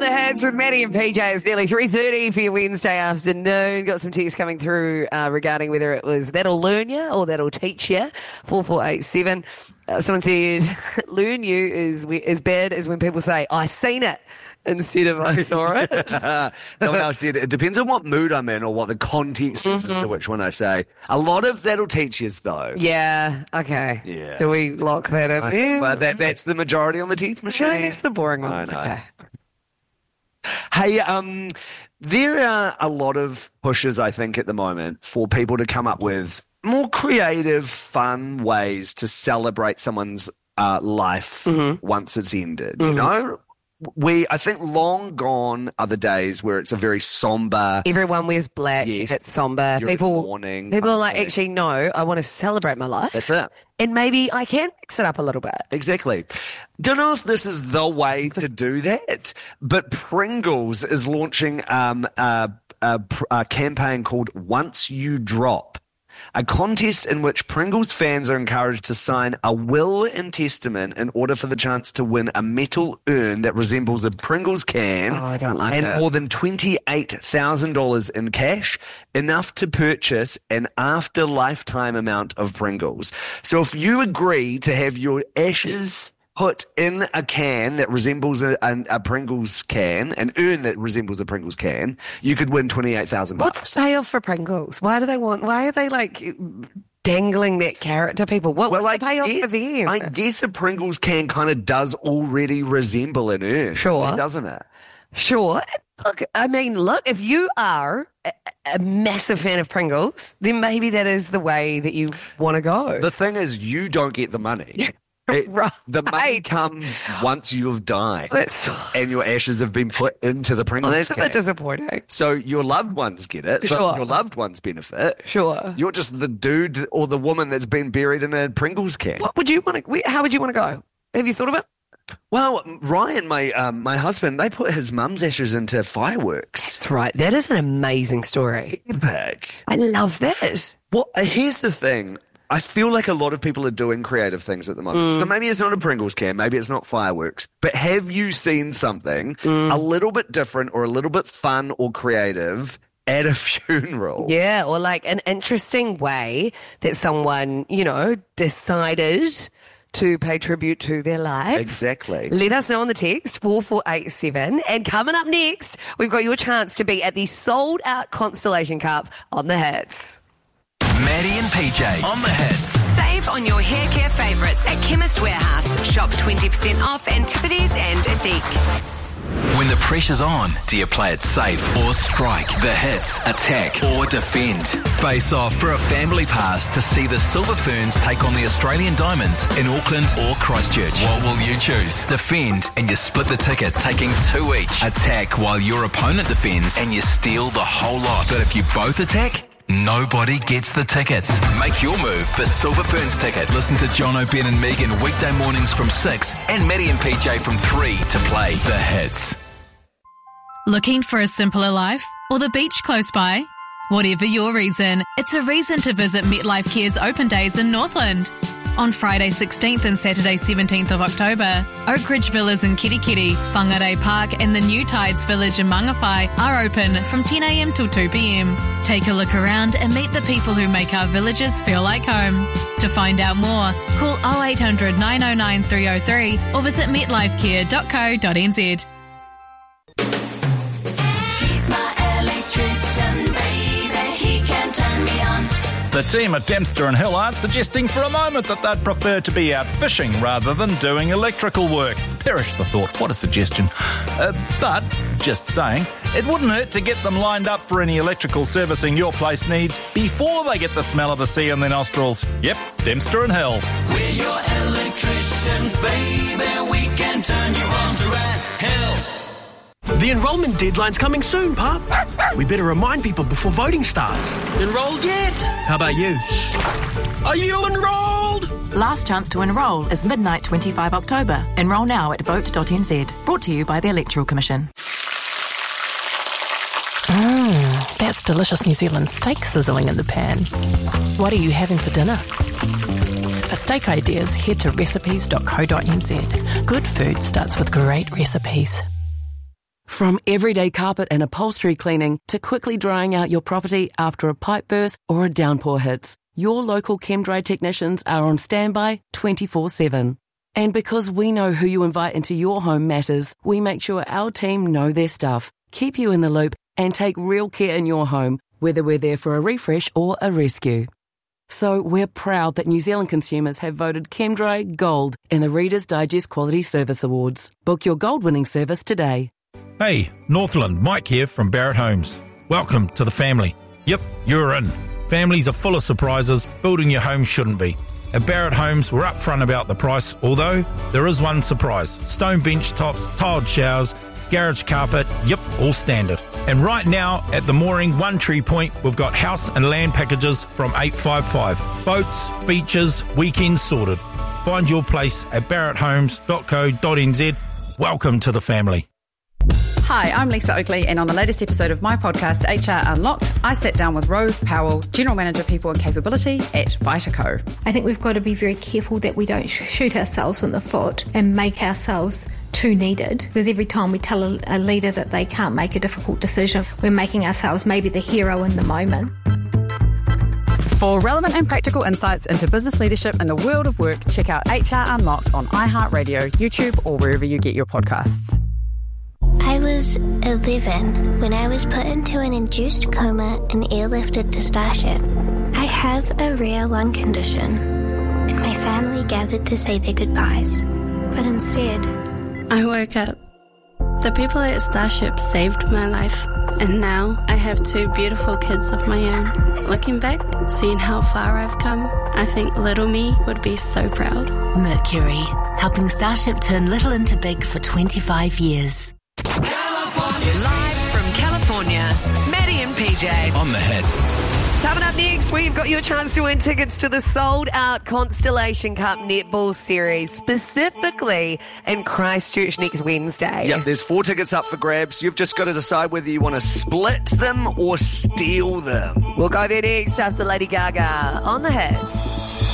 the Hits with Maddie and PJ. It's nearly 3:30 for your Wednesday afternoon. Got some texts coming through regarding whether it was that'll learn you or that'll teach you. 4487. Someone said, learn you is as bad as when people say, I seen it, instead of I saw it. Someone else said, it depends on what mood I'm in or what the context is as to which one I say. A lot of that'll teach us, though. Yeah, okay. Yeah. Do we lock that in? But that's the majority on the teeth machine. No, that's the boring one. I know. Okay. Hey, there are a lot of pushes, I think, at the moment for people to come up with more creative, fun ways to celebrate someone's life once it's ended. You know, I think long gone are the days where it's a very somber. Everyone wears black. Yes. It's somber. You're People mourning. are like, actually, no, I want to celebrate my life. That's it. And maybe I can mix it up a little bit. Exactly. Don't know if this is the way to do that, but Pringles is launching a campaign called Once You Drop, a contest in which Pringles fans are encouraged to sign a will and testament in order for the chance to win a metal urn that resembles a Pringles can. Oh, I don't like and it. more than $28,000 in cash, enough to purchase an after-lifetime amount of Pringles. So if you agree to have your ashes put in a can that resembles a Pringles can, an urn that resembles a Pringles can, you could win $28,000. What's the payoff for Pringles? Why are they like dangling that carrot to people? What's the payoff for them? I guess a Pringles can kind of does already resemble an urn. Sure. Doesn't it? Sure. Look, if you are a massive fan of Pringles, then maybe that is the way that you want to go. The thing is, you don't get the money. Right. The money comes once you've died That's and your ashes have been put into the Pringles that's a can. bit disappointing. So your loved ones get it, Sure. but your loved ones benefit. Sure. You're just the dude or the woman that's been buried in a Pringles can. What would you want to? How would you want to go? Have you thought about? Well, Ryan, my husband, they put his mum's ashes into fireworks. That's right. That is an amazing story. Epic. I love that. Well, here's the thing. I feel like a lot of people are doing creative things at the moment. So maybe it's not a Pringles can, maybe it's not fireworks. But have you seen something a little bit different or a little bit fun or creative at a funeral? Yeah, or like an interesting way that someone, decided to pay tribute to their life. Exactly. Let us know on the text, 4487. And coming up next, we've got your chance to be at the sold-out Constellation Cup on the Hits. Maddie and PJ on the Hits. Save on your hair care favourites at Chemist Warehouse. Shop 20% off Antipodes and Ethique. When the pressure's on, do you play it safe or strike? The Hits, attack or defend. Face off for a family pass to see the Silver Ferns take on the Australian Diamonds in Auckland or Christchurch. What will you choose? Defend and you split the tickets, taking 2 each. Attack while your opponent defends and you steal the whole lot. But if you both attack, nobody gets the tickets. Make your move for Silver Ferns tickets. Listen to Jono, Ben and Megan weekday mornings from 6 and Maddie and PJ from 3 to play The Hits. Looking for a simpler life or the beach close by? Whatever your reason, it's a reason to visit MetLife Care's open days in Northland. On Friday 16th and Saturday 17th of October, Oak Ridge Villas in Kirikiri, Whangarei Park and the New Tides Village in Mangawhai are open from 10am till 2pm. Take a look around and meet the people who make our villages feel like home. To find out more, call 0800 909 303 or visit metlifecare.co.nz. He's my electrician, baby, he can turn me on. The team at Dempster and Hill aren't suggesting for a moment that they'd prefer to be out fishing rather than doing electrical work. Perish the thought, what a suggestion. But, just saying, it wouldn't hurt to get them lined up for any electrical servicing your place needs before they get the smell of the sea in their nostrils. Yep, Dempster and Hill. We're your electricians, baby, we can turn you on to Hill. The enrolment deadline's coming soon, Pup. We better remind people before voting starts. Enrolled yet? How about you? Are you enrolled? Last chance to enrol is midnight 25 October. Enrol now at vote.nz. Brought to you by the Electoral Commission. That's delicious New Zealand steak sizzling in the pan. What are you having for dinner? For steak ideas, head to recipes.co.nz. Good food starts with great recipes. From everyday carpet and upholstery cleaning to quickly drying out your property after a pipe burst or a downpour hits, your local ChemDry technicians are on standby 24/7. And because we know who you invite into your home matters, we make sure our team know their stuff, keep you in the loop, and take real care in your home, whether we're there for a refresh or a rescue. So we're proud that New Zealand consumers have voted ChemDry Gold in the Reader's Digest Quality Service Awards. Book your gold-winning service today. Hey, Northland, Mike here from Barrett Homes. Welcome to the family. Yep, you're in. Families are full of surprises. Building your home shouldn't be. At Barrett Homes, we're upfront about the price, although there is one surprise. Stone bench tops, tiled showers, garage carpet, yep, all standard. And right now, at the Mooring One Tree Point, we've got house and land packages from $855. Boats, beaches, weekends sorted. Find your place at barretthomes.co.nz. Welcome to the family. Hi, I'm Lisa Oakley, and on the latest episode of my podcast, HR Unlocked, I sat down with Rose Powell, General Manager People and Capability at Vitaco. I think we've got to be very careful that we don't shoot ourselves in the foot and make ourselves too needed, because every time we tell a leader that they can't make a difficult decision, we're making ourselves maybe the hero in the moment. For relevant and practical insights into business leadership and the world of work, check out HR Unlocked on iHeartRadio, YouTube, or wherever you get your podcasts. I was 11 when I was put into an induced coma and airlifted to Starship. I have a rare lung condition, and my family gathered to say their goodbyes. But instead, I woke up. The people at Starship saved my life, and now I have 2 beautiful kids of my own. Looking back, seeing how far I've come, I think little me would be so proud. Mercury, helping Starship turn little into big for 25 years. Live from California, Maddie and PJ. On the Hits. Coming up next, we've got you a chance to win tickets to the sold-out Constellation Cup Netball Series, specifically in Christchurch next Wednesday. Yep, there's 4 tickets up for grabs. You've just got to decide whether you want to split them or steal them. We'll go there next after Lady Gaga on the Hits.